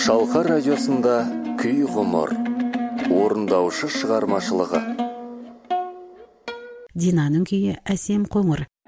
Шалқар радиосында күй ғұмыр, орындаушы шығармашылығы. Динаның күйі әсем қоңыр.